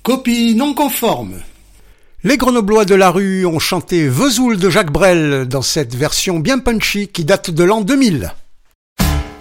Copie non conforme. Les Grenoblois de la rue ont chanté Vesoul de Jacques Brel dans cette version bien punchy qui date de l'an 2000.